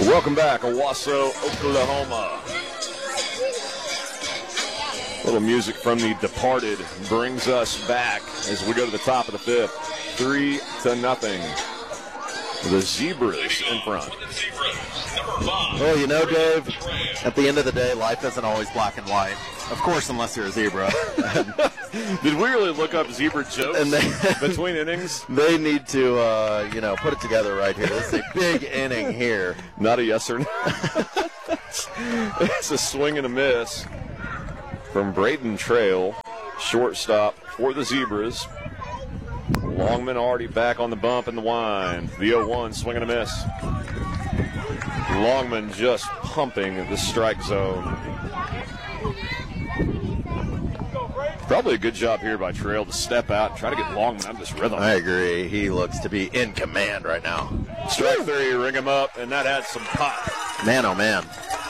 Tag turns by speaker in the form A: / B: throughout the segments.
A: Welcome back, Owasso, Oklahoma. A little music from The Departed brings us back as we go to the top of the fifth. 3-0. The Zebras in front.
B: Well, you know, Dave, at the end of the day, life isn't always black and white. Of course, unless you're a zebra.
A: Did we really look up zebra jokes between innings?
B: They need to, put it together right here. This is a big inning here.
A: Not a yes or no. It's a swing and a miss from Braden Trail, shortstop for the Zebras. Longman already back on the bump and the wind. The 0-1, swing and a miss. Longman just pumping the strike zone. Probably a good job here by Trail to step out and try to get Longman out of this rhythm.
B: I agree. He looks to be in command right now.
A: Strike three, ring him up, and that had some pop.
B: Man, oh man.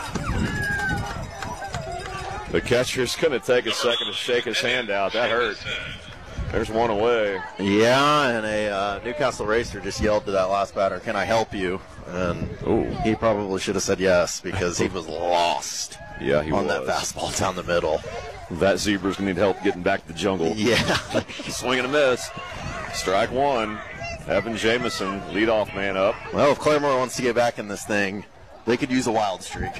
A: The catcher's going to take a second to shake his hand out. That hurt. There's one away.
B: Yeah, and a Newcastle racer just yelled to that last batter, "Can I help you?" And he probably should have said yes because he was lost.
A: Yeah, he
B: on
A: was.
B: that fastball down the middle.
A: That Zebra's going to need help getting back to the jungle.
B: Yeah.
A: Swing and a miss. Strike one. Evan Jamison, leadoff man up.
B: Well, if Claremore wants to get back in this thing, they could use a wild streak.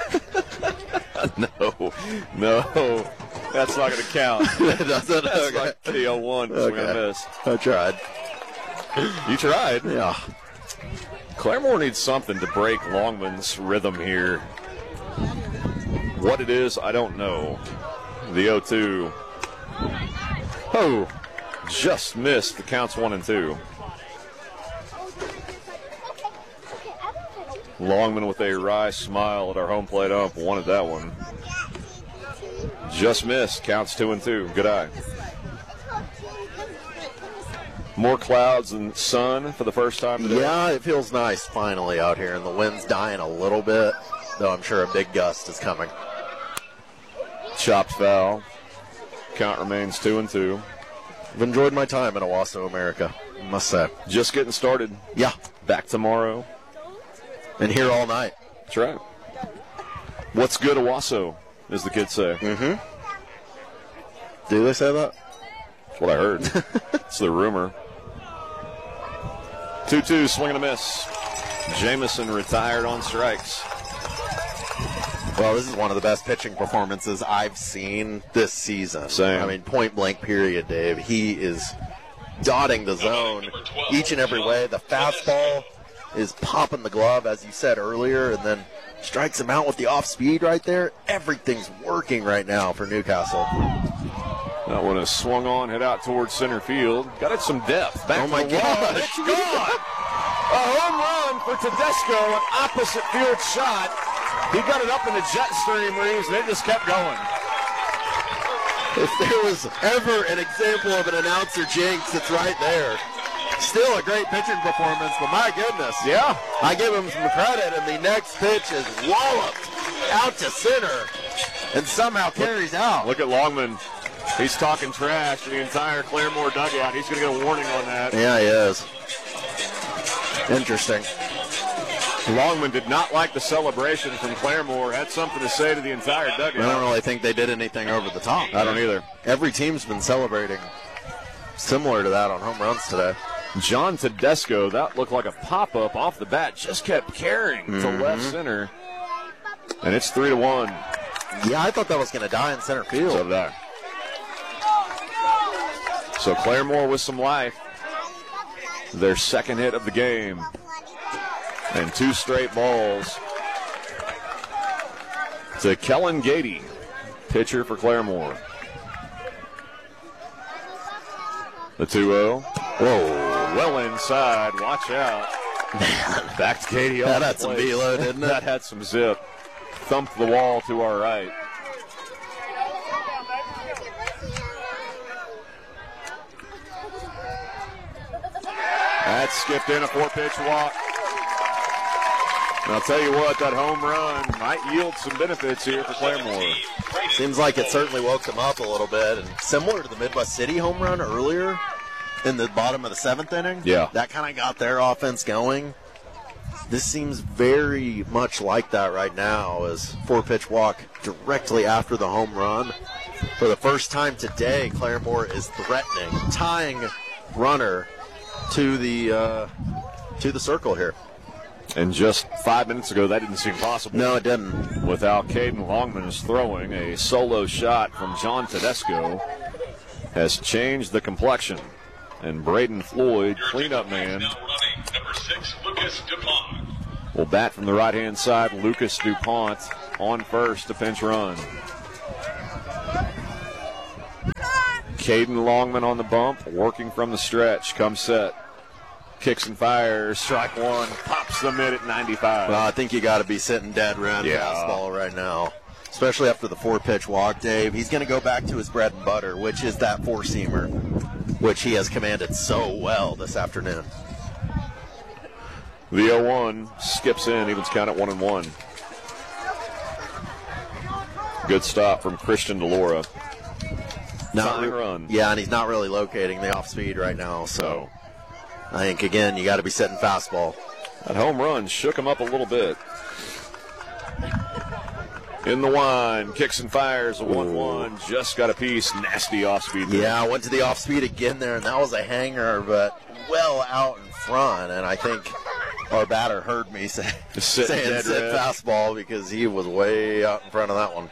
A: No. That's not going to count.
B: It doesn't?
A: That's
B: Okay.
A: like the 0-1. Swing and a miss.
B: I tried.
A: You tried?
B: Yeah.
A: Claremore needs something to break Longman's rhythm here. What it is, I don't know. The 0-2. Oh, just missed. The count's 1-2. Longman with a wry smile at our home plate ump wanted that one. Just missed. Counts 2-2. Good eye. More clouds and sun for the first time today.
B: Yeah, it feels nice finally out here, and the wind's dying a little bit, though I'm sure a big gust is coming.
A: Chopped foul. Count remains 2-2.
B: I've enjoyed my time in Owasso, America, I must say.
A: Just getting started.
B: Yeah.
A: Back tomorrow.
B: And here all night.
A: That's right. What's good, Owasso, as the kids say.
B: Mm-hmm. Do they say that?
A: That's what I heard. It's the rumor. 2-2, swing and a miss. Jamison retired on strikes.
B: Well, this is one of the best pitching performances I've seen this season.
A: Same.
B: I mean, point blank period, Dave. He is dotting the zone each and every way. The fastball is popping the glove, as you said earlier, and then strikes him out with the off speed right there. Everything's working right now for Newcastle.
A: That one is swung on, head out towards center field. Got it some depth. Back
B: Oh, my
A: to the wall.
B: gosh.
A: It's gone. A home run for Tedesco, an opposite field shot. He got it up in the jet stream, Reeves, and it just kept going.
B: If there was ever an example of an announcer jinx, it's right there. Still a great pitching performance, but my goodness.
A: Yeah.
B: I give him some credit, and the next pitch is walloped out to center and somehow carries out.
A: Look at Longman. He's talking trash to the entire Claremore dugout. He's going to get a warning on that.
B: Yeah, he is. Interesting.
A: Longman did not like the celebration from Claremore. Had something to say to the entire dugout.
B: I don't really think they did anything over the top.
A: I don't either.
B: Every team's been celebrating similar to that on home runs today.
A: John Tedesco, that looked like a pop-up off the bat, just kept carrying to left center. And it's 3-1.
B: Yeah, I thought that was going to die in center field.
A: So did I. So Claremore with some life. Their second hit of the game. And 2 straight balls to Kellen Gady, pitcher for Claremore. The 2-0. Whoa, well inside. Watch out. Back to Gady.
B: That had some velo, didn't it?
A: That had some zip. Thumped the wall to our right. That skipped in a 4-pitch walk. And I'll tell you what, that home run might yield some benefits here for Claremore.
B: Seems like it certainly woke them up a little bit. And similar to the Midwest City home run earlier in the bottom of the 7th inning.
A: Yeah.
B: That kind of got their offense going. This seems very much like that right now, as 4-pitch walk directly after the home run. For the first time today, Claremore is threatening, tying runner to the circle here.
A: And just 5 minutes ago, that didn't seem possible.
B: No, it didn't.
A: Without Caden Longman is throwing, a solo shot from John Tedesco has changed the complexion. And Braden Floyd, cleanup man,
C: Number 6, Lucas DuPont.
A: will bat from the right-hand side. Lucas DuPont on first to pinch run. Caden Longman on the bump, working from the stretch. Comes set. Kicks and fires. Strike one. Pops the mid at 95.
B: Well, I think you got to be sitting dead red fastball right now, especially after the 4-pitch walk, Dave. He's going to go back to his bread and butter, which is that four-seamer, which he has commanded so well this afternoon.
A: The 0-1 skips in, evens count at 1-1. Good stop from Christian DeLora. Tying run.
B: Yeah, and he's not really locating the off speed right now, so I think, again, you got to be setting fastball.
A: That home run shook him up a little bit. In the wind, kicks and fires, a 1-1. Just got a piece, nasty off speed.
B: Yeah, went to the off speed again there, and that was a hanger, but well out in front, and I think our batter heard me saying sit fastball because he was way out in front of that one.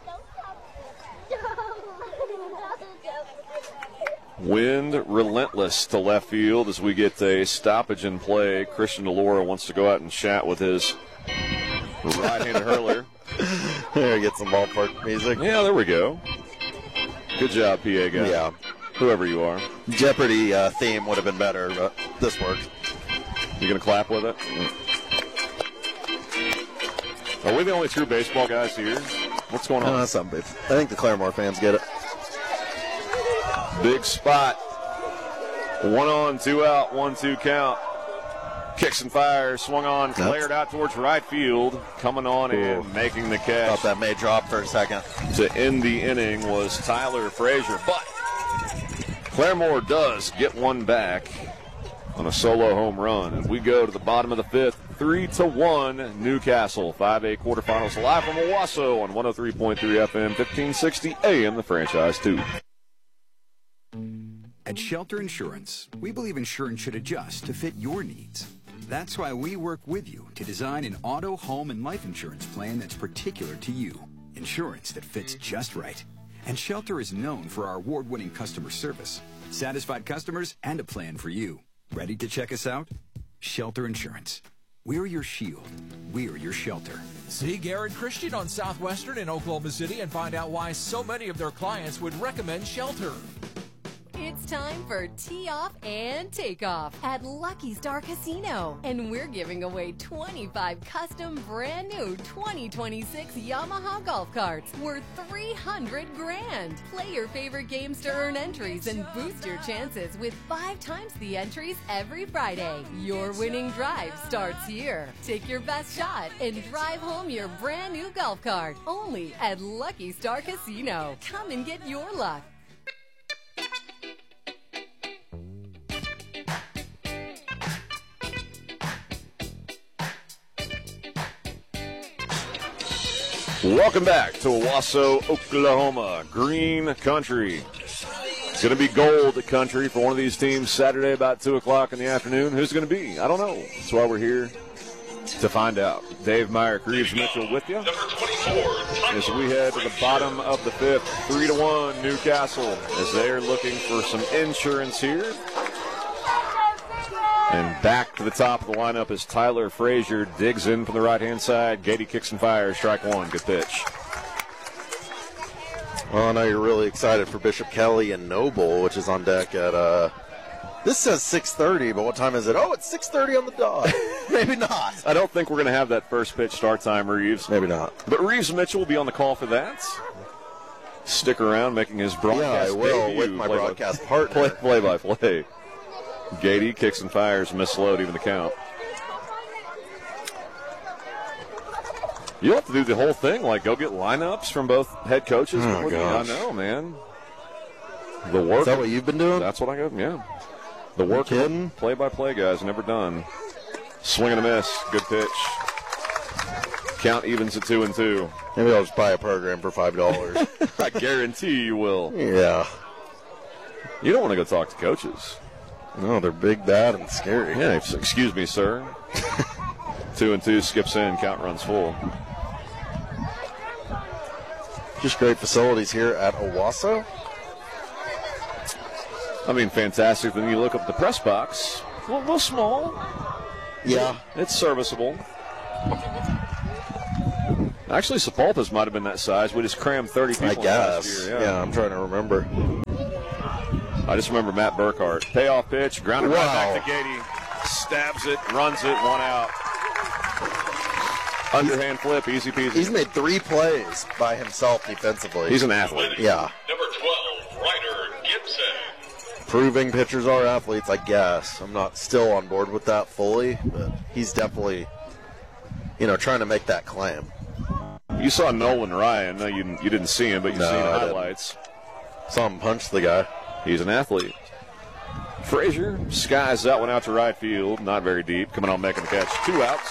A: Wind relentless to left field as we get a stoppage in play. Christian DeLora wants to go out and chat with his right-handed hurler.
B: There, get some ballpark music.
A: Yeah, there we go. Good job, PA guy.
B: Yeah.
A: Whoever you are.
B: Jeopardy theme would have been better, but this works.
A: You going to clap with it? Are we the only true baseball guys here? What's going on?
B: That's something. I think the Claremore fans get it.
A: Big spot. 1 on, 2 out, 1-2 count. Kicks and fires, swung on, flared out towards right field. Coming on and making the catch.
B: Thought that may drop for a second.
A: To end the inning was Tyler Frazier, but Claremore does get one back on a solo home run. And we go to the bottom of the fifth, 3-1 Newcastle. 5A quarterfinals live from Owasso on 103.3 FM, 1560 AM, the franchise 2.
D: At Shelter Insurance, we believe insurance should adjust to fit your needs. That's why we work with you to design an auto, home, and life insurance plan that's particular to you. Insurance that fits just right. And Shelter is known for our award-winning customer service, satisfied customers, and a plan for you. Ready to check us out? Shelter Insurance. We're your shield. We're your shelter.
E: See Garrett Christian on Southwestern in Oklahoma City and find out why so many of their clients would recommend Shelter.
F: It's time for Tee Off and Takeoff at Lucky Star Casino. And we're giving away 25 custom brand new 2026 Yamaha golf carts worth $300,000. Play your favorite games to earn entries and boost your chances with 5 times the entries every Friday. Your winning drive starts here. Take your best shot and drive home your brand new golf cart. Only at Lucky Star Casino. Come and get your luck.
A: Welcome back to Owasso, Oklahoma. Green country. It's going to be gold country for one of these teams Saturday about 2 o'clock in the afternoon. Who's going to be? I don't know. That's why we're here to find out. Dave Meyer, Reeves Mitchell with you as we head to the bottom of the fifth. 3-1 Newcastle as they are looking for some insurance here. And back to the top of the lineup as Tyler Frazier digs in from the right-hand side. Gady kicks and fires. Strike one. Good pitch.
B: Well, I know you're really excited for Bishop Kelly and Noble, which is on deck at, this says 6:30, but what time is it? Oh, it's 6:30 on the dot. Maybe not.
A: I don't think we're going to have that first pitch start time, Reeves.
B: Maybe not.
A: But Reeves Mitchell will be on the call for that. Stick around, making his broadcast
B: I will,
A: debut.
B: with my broadcast partner.
A: Play-by-play. Gady kicks and fires, misload, even the count. You'll have to do the whole thing, like go get lineups from both head coaches.
B: Oh, gosh.
A: I know, man. The work.
B: Is that what you've been doing?
A: That's what I got, yeah. The work,
B: kidding?
A: play-by-play guys, never done. Swing and a miss. Good pitch. Count evens at 2-2.
B: Maybe I'll just buy a program for $5.
A: I guarantee you will.
B: Yeah.
A: You don't want to go talk to coaches.
B: No, they're big, bad, and scary.
A: Yeah, excuse me, sir. 2-2, skips in, count runs full.
B: Just great facilities here at Owasso.
A: I mean, fantastic. Then you look up the press box. A little small.
B: Yeah.
A: It's serviceable. Actually, Sepulpa's might have been that size. We just crammed 30 people
B: I guess.
A: last year.
B: Yeah, I'm trying to remember.
A: I just remember Matt Burkhart. Payoff pitch, grounded right back to Gady. Stabs it, runs it, 1 out. Underhand flip, easy peasy.
B: He's made 3 plays by himself defensively.
A: He's an athlete.
B: Yeah.
C: Number 12, Ryder Gibson.
B: Proving pitchers are athletes, I guess. I'm not still on board with that fully, but he's definitely, trying to make that claim.
A: You saw Nolan Ryan. No, you didn't see him, but you've seen
B: I
A: highlights.
B: Saw him punch the guy.
A: He's an athlete. Frazier skies that one out to right field. Not very deep. Coming on making the catch. 2 outs.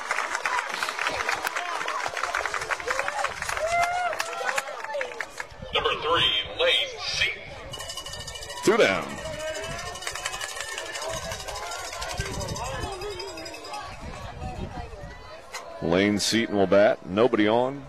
C: Number 3, Lane Seaton.
A: 2 down. Lane Seaton will bat. Nobody on.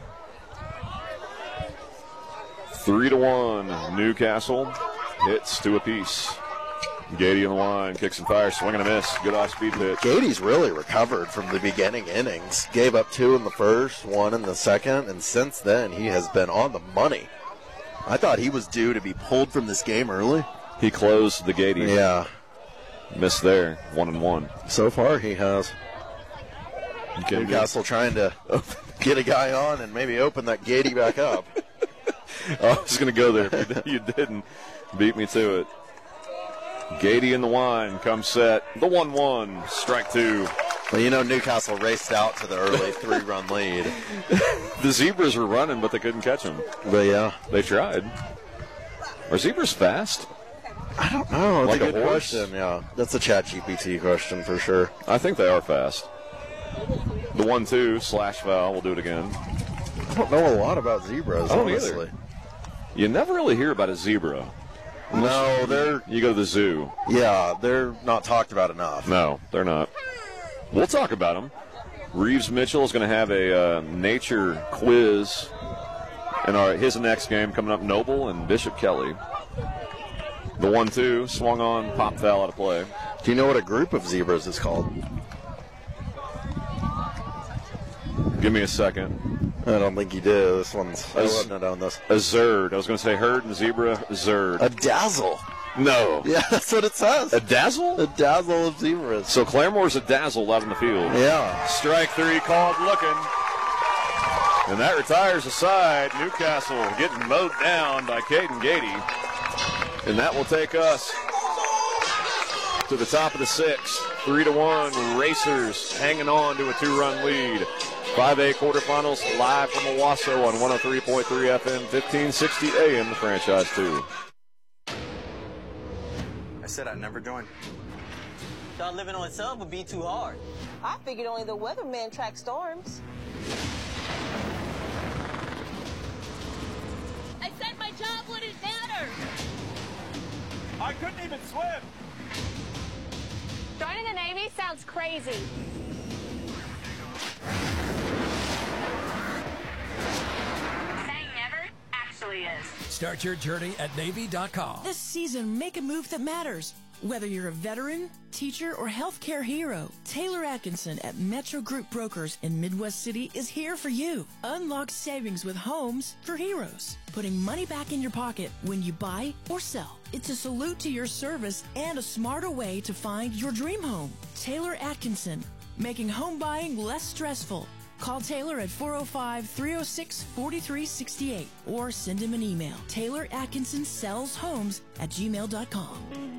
A: 3-1. Newcastle hits 2 apiece. Gady in the line, kicks and fires, swing and a miss. Good off-speed pitch.
B: Gady's really recovered from the beginning innings. Gave up 2 in the first, 1 in the second, and since then he has been on the money. I thought he was due to be pulled from this game early.
A: He closed the Gady.
B: Yeah.
A: Missed there, 1-1.
B: So far he has. Newcastle trying to get a guy on and maybe open that Gady back up.
A: I was going to go there if you didn't. Beat me to it. Gady in the line, comes set. The 1-1, strike 2.
B: Well, Newcastle raced out to the early 3-run lead.
A: The Zebras were running, but they couldn't catch them.
B: But, yeah.
A: They tried. Are Zebras fast?
B: I don't know. That's
A: Like
B: a
A: a
B: good
A: horse?
B: question, yeah. That's a ChatGPT question for sure.
A: I think they are fast. The 1-2, slash foul. We'll do it again.
B: I don't know a lot about zebras,
A: I don't
B: honestly.
A: either. You never really hear about a zebra.
B: No,
A: You go to the zoo.
B: they're not talked about enough.
A: No, they're not. We'll talk about them. Reeves Mitchell is going to have a nature quiz in his next game coming up. Noble and Bishop Kelly. The 1-2, swung on, pop foul out of play.
B: Do you know what a group of zebras is called?
A: Give me a second.
B: I don't think you do. This one's. I wouldn't have known this.
A: A zerd. I was going to say herd and zebra. Zerd.
B: A dazzle.
A: No.
B: Yeah, that's what it says.
A: A dazzle?
B: A dazzle of zebras.
A: So Claremore's a dazzle out in the field.
B: Yeah.
A: Strike 3 called looking. And that retires a side. Newcastle getting mowed down by Caden Gady. And that will take us to the top of the 6th. 3-1. Racers hanging on to a 2-run lead. 5A quarterfinals live from Owasso on 103.3 FM, 1560 AM, the Franchise 2.
G: I said I'd never join.
H: Thought living on sub would be too hard.
I: I figured only the weatherman tracks storms.
J: I said my job wouldn't matter.
C: I couldn't even swim.
J: Joining the Navy sounds crazy. Saying never actually is.
E: Start your journey at Navy.com.
K: This season, make a move that matters. Whether you're a veteran, teacher, or healthcare hero, Taylor Atkinson at Metro Group Brokers in Midwest City is here for you. Unlock savings with homes for heroes. Putting money back in your pocket when you buy or sell. It's a salute to your service and a smarter way to find your dream home. Taylor Atkinson, making home buying less stressful. Call Taylor at 405-306-4368 or send him an email. Taylor Atkinson sells homes at gmail.com.